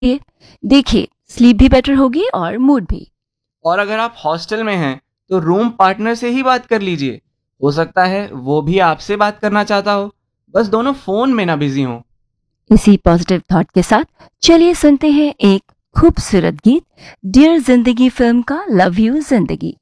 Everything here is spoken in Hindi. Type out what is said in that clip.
देखिए, स्लीप भी बेटर होगी और मूड भी। और अगर आप हॉस्टल में हैं तो रूम पार्टनर से ही बात कर लीजिए। हो सकता है वो भी आपसे बात करना चाहता हो, बस दोनों फोन में ना बिजी हों। इसी पॉजिटिव थॉट के साथ चलिए सुनते हैं एक खूबसूरत गीत, डियर जिंदगी फिल्म का लव यू जिंदगी।